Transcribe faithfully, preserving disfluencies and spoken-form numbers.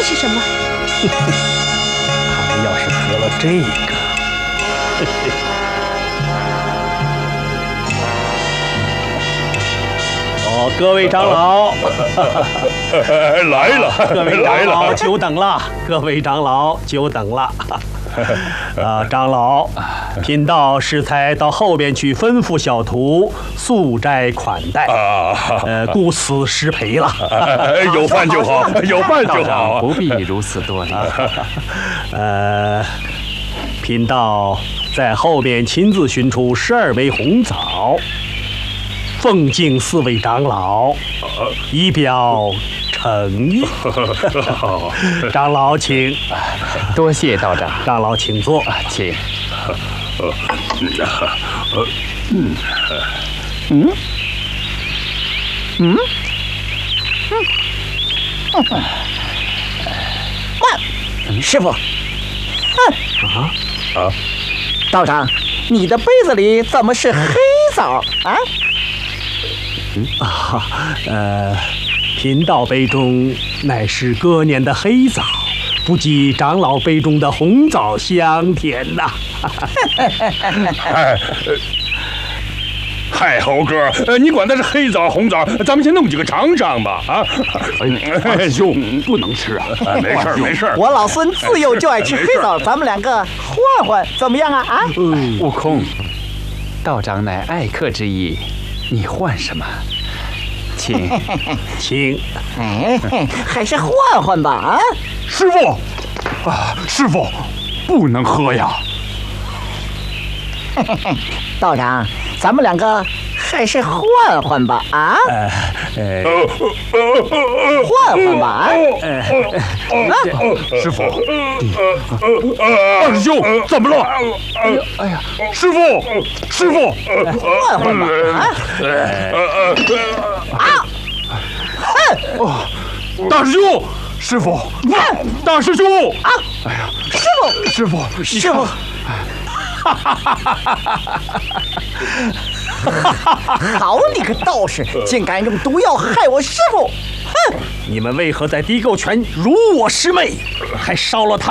是什么？ 他们要是喝了这个，哦，各位长老， 来了， 各位来长老了， 久等了，各位长老久等了。啊，长老，贫道适才到后边去吩咐小徒素斋款待， 啊， 呃，故此失陪了。 有饭就好，有饭就好。 不必如此多礼。 呃，贫道在后边亲自寻出十二枚红枣，奉敬四位长老，以表诚意。长老请， 多谢道长。 长老请坐。 啊，请。 嗯嗯嗯嗯，师傅， 啊啊！ 道长，你的杯子里怎么是黑枣啊？ 啊，呃，贫道杯中乃是隔年的黑枣，不及长老杯中的红枣香甜呐。 哎，嗨，猴哥，呃，你管它是黑枣红枣，咱们先弄几个尝尝吧，啊！ 哎，兄，不能吃啊！ 哎，没事儿，没事儿。 我老孙自幼就爱吃黑枣，咱们两个换换怎么样啊？啊！ 悟空，道长乃爱客之意，你换什么？请， 请。 哎，还是换换吧啊！ 师傅，啊，师傅，不能喝呀！ 道长，咱们两个还是换换吧啊！ 呃呃， 换换吧啊！ 师傅，二师兄怎么了？哎呀，师傅，师傅， 换换吧啊！啊！ 哦，大师兄，师傅，大师兄啊！哎呀， 师傅， 师傅， 师傅。好你个道士，竟敢用毒药害我师傅！哼！ 你们为何在地沟泉辱我师妹，还烧了他